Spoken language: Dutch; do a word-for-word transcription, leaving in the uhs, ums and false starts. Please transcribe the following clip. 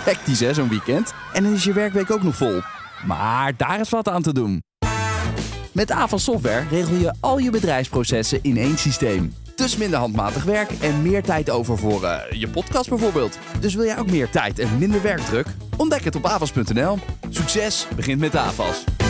Hectisch hè, zo'n weekend. En dan is je werkweek ook nog vol. Maar daar is wat aan te doen. Met Avas Software regel je al je bedrijfsprocessen in één systeem. Dus minder handmatig werk en meer tijd over voor uh, je podcast bijvoorbeeld. Dus wil jij ook meer tijd en minder werkdruk? Ontdek het op avas punt n l. Succes begint met Avas.